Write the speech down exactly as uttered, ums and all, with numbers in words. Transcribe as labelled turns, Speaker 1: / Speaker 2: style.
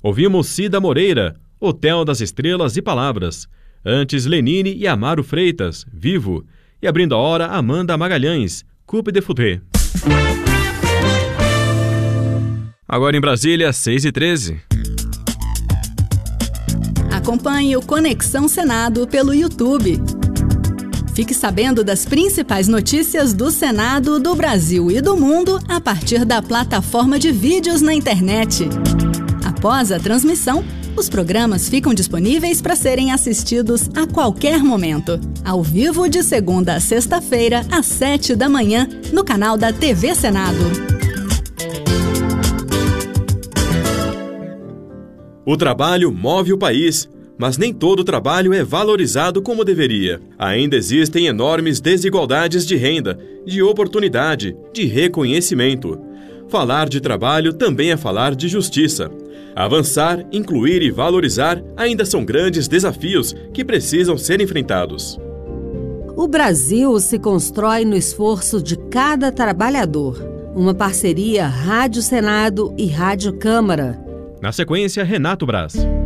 Speaker 1: Ouvimos Cida Moreira, Hotel das Estrelas e Palavras. Antes, Lenine e Amaro Freitas, Vivo. E abrindo a hora, Amanda Magalhães, Coupe de Foudre. Agora em Brasília, seis e treze.
Speaker 2: Acompanhe o Conexão Senado pelo YouTube. Fique sabendo das principais notícias do Senado, do Brasil e do mundo a partir da plataforma de vídeos na internet. Após a transmissão, os programas ficam disponíveis para serem assistidos a qualquer momento, ao vivo de segunda a sexta-feira, às sete da manhã, no canal da T V Senado.
Speaker 1: O trabalho move o país, mas nem todo o trabalho é valorizado como deveria. Ainda existem enormes desigualdades de renda, de oportunidade, de reconhecimento. Falar de trabalho também é falar de justiça. Avançar, incluir e valorizar ainda são grandes desafios que precisam ser enfrentados.
Speaker 3: O Brasil se constrói no esforço de cada trabalhador. Uma parceria Rádio Senado e Rádio Câmara.
Speaker 1: Na sequência, Renato Braz.